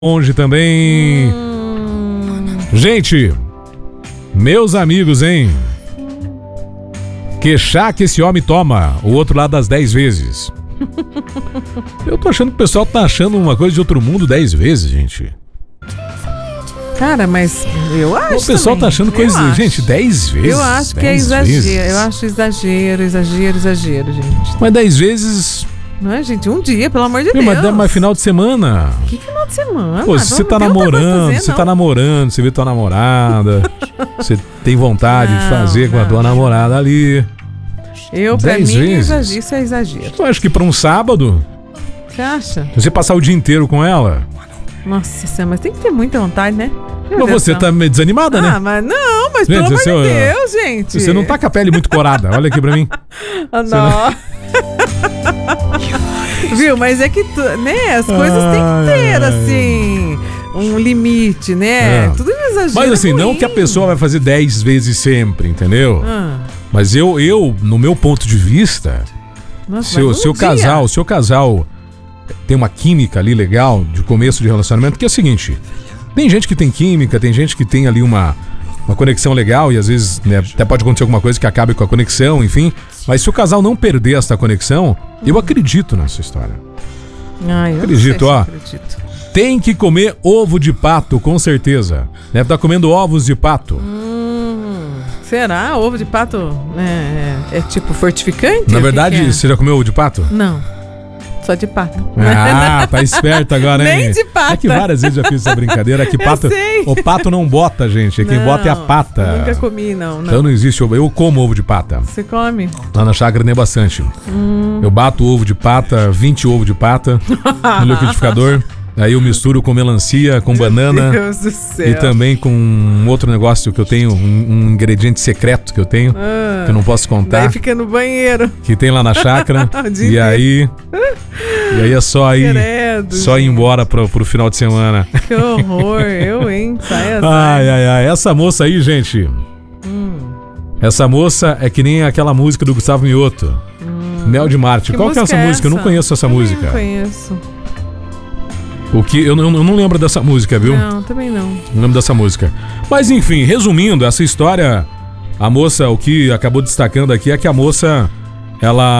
longe também. Gente, meus amigos, hein? Que chá que esse homem toma? O outro lado das 10 vezes. Eu tô achando que o pessoal tá achando uma coisa de outro mundo 10 vezes, gente. Cara, mas eu acho. O pessoal tá achando coisa. Gente, 10 vezes. Eu acho que é exagero. Eu acho exagero, gente. Mas 10 vezes. Não é, gente? Um dia, pelo amor de Deus. Mas final de semana. Que final de semana? Pô, se você tá namorando, você vê tua namorada, você tem vontade de fazer com a tua namorada ali. Pra mim, isso é exagero. Eu acho que pra um sábado. Você acha? Você passar o dia inteiro com ela. Nossa senhora, mas tem que ter muita vontade, né? Mas você tá meio desanimada, né? Mas não, mas pelo amor de Deus, gente. Você não tá com a pele muito corada, olha aqui pra mim. Não. Viu, mas é que né, as coisas têm que ter, assim, um limite, né? Tudo exagero. Mas assim, não que a pessoa vai fazer 10 vezes sempre, entendeu? Mas eu, no meu ponto de vista, se o seu casal tem uma química ali legal de começo de relacionamento, que é o seguinte, tem gente que tem química, tem gente que tem ali uma conexão legal e às vezes, né, até pode acontecer alguma coisa que acabe com a conexão, enfim. Mas se o casal não perder essa conexão, eu acredito nessa história. Eu acredito, tem que comer ovo de pato, com certeza. Deve estar comendo ovos de pato. Será? Ovo de pato é tipo fortificante? Na verdade, você já comeu ovo de pato? Não. Só de pato. Tá esperto agora, hein? Nem de pato. É que várias vezes já fiz essa brincadeira. Que pato, o pato não bota, gente. Quem bota é a pata. Nunca comi, não. Então não existe ovo. Eu como ovo de pata. Você come? Lá na chácara tem bastante. Eu bato ovo de pata, 20 ovos de pata no liquidificador. Aí eu misturo com melancia, com banana. Meu Deus do céu. E também com um outro negócio que eu tenho, um ingrediente secreto que eu tenho, que eu não posso contar. Daí fica no banheiro. Que tem lá na chácara. E aí é só ir, ir embora pro final de semana. Que horror, hein? Sai. Ai. Essa moça aí, gente. Essa moça é que nem aquela música do Gustavo Mioto. Mel de Marte. Qual que é essa música? Eu não conheço essa música. Não conheço. Eu não lembro dessa música, viu? Não, também não. Não lembro dessa música. Mas enfim, resumindo, essa história, a moça, o que acabou destacando aqui é que a moça, ela